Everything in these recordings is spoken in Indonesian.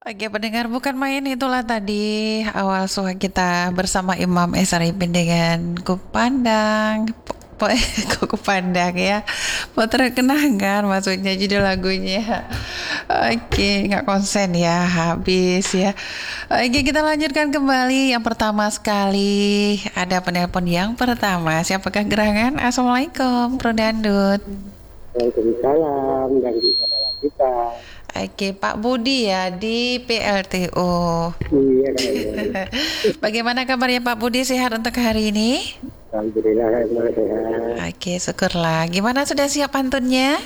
Oke, pendengar bukan main itulah tadi awal suara kita bersama Imam Esaripin dengan Kupandang. Kupandang ya. Potret kenangan maksudnya judul lagunya. Oke, nggak konsen ya, habis ya. Oke, kita lanjutkan kembali. Yang pertama sekali ada penelpon yang pertama. Siapakah gerangan? Assalamualaikum, Bro Dandut. Waalaikumsalam dan adalah kita. Oke, Pak Budi ya di PLTO. Iya kan. Bagaimana kabarnya Pak Budi? Sehat untuk hari ini? Alhamdulillah sehat. Oke, syukurlah. Gimana sudah siap pantunnya?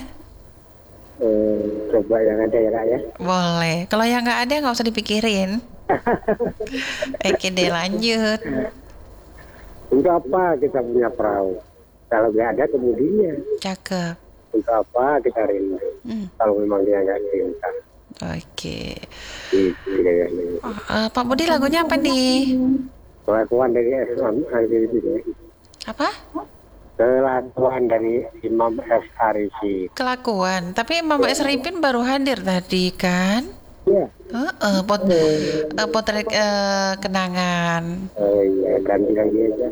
Coba yang ada ya kak ya. Boleh. Kalau yang nggak ada nggak usah dipikirin. Oke deh, lanjut. Untuk apa kita punya perahu? Kalau nggak ada kemudinya. Cakep. Untuk apa kita rindu? Kalau memang dia nggak cinta. Oke. Gitu ya. Pak Budi lagunya apa nih? Kelakuan dari Imam Arifin. Apa? Kelakuan dari Imam S. Arifin. Kelakuan. Tapi Mama Esripin baru hadir tadi kan? Iya. Potret kenangan. Iya, ganti lagi aja.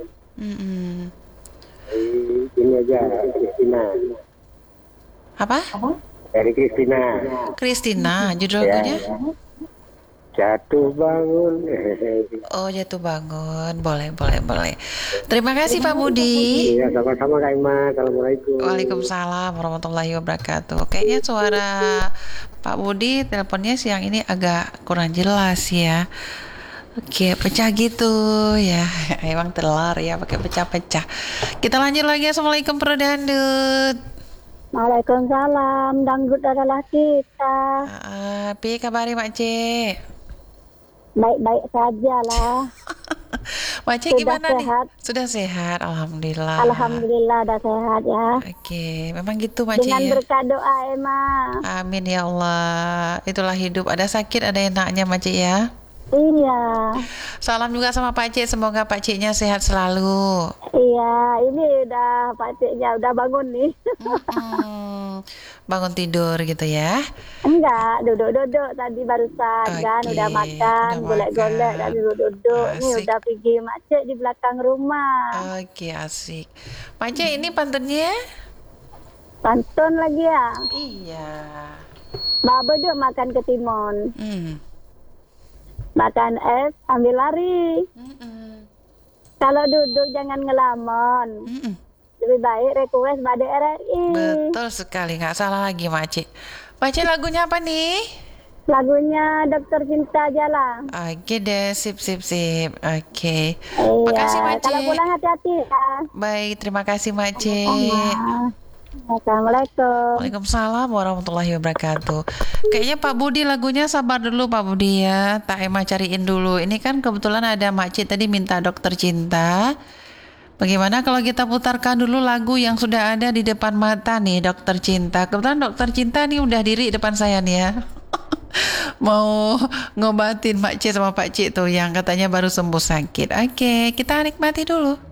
Ini aja, Kristina. Apa? Dari Kristina. Kristina, judul lagunya? Jatuh bangun. Oh, jatuh bangun. Boleh. Terima kasih Pak Budi. Iya, sama-sama Kak Ima. Assalamualaikum. Waalaikumsalam warahmatullahi wabarakatuh. Kayaknya suara Pak Budi teleponnya siang ini agak kurang jelas ya. Oke, pecah gitu ya. Emang telur ya pakai pecah-pecah. Kita lanjut lagi. Assalamualaikum Pro Dandut. Waalaikumsalam, dangdut adalah kita. Pi kabari Mak C. Baik-baik saja lah. Mak C gimana sehat. nih? Sudah sehat, alhamdulillah. Alhamdulillah dah sehat ya. Oke, memang gitu Mak C Dengan ya. berkat doa Emma. Amin ya Allah. Itulah hidup, ada sakit, ada enaknya Mak C ya. Iya. Salam juga sama Pak Cik, semoga Pak Ciknya sehat selalu. Iya, ini udah Pak Ciknya udah bangun nih. Bangun tidur gitu ya. Enggak, duduk-duduk tadi barusan kan udah makan, golek-golek dan duduk-duduk. Ini udah pergi Mak Cik di belakang rumah. Oke, asik. Pak Cik, ini pantunnya? Pantun lagi ya? Iya. Baba duduk makan ketimun. Makan es ambil lari. Kalau duduk jangan ngelamun. Lebih baik request pada RRI. Betul sekali, nggak salah lagi Mak Cik, lagunya apa nih? Lagunya Dokter Cinta Jalan. Oke deh, sip. Oke. Iya. Makasih Mak Cik. Kalau pulang hati-hati ya. Baik, terima kasih Mak Cik. Assalamualaikum. Waalaikumsalam warahmatullahi wabarakatuh. Kayaknya Pak Budi lagunya sabar dulu Pak Budi ya. Tak Emma cariin dulu. Ini kan kebetulan ada Mak Cik tadi minta Dokter Cinta. Bagaimana kalau kita putarkan dulu lagu yang sudah ada di depan mata nih, Dokter Cinta. Kebetulan Dokter Cinta nih udah diri depan saya nih ya. Mau ngobatin Mak Cik sama Pak Cik tuh yang katanya baru sembuh sakit. Oke, kita nikmati dulu.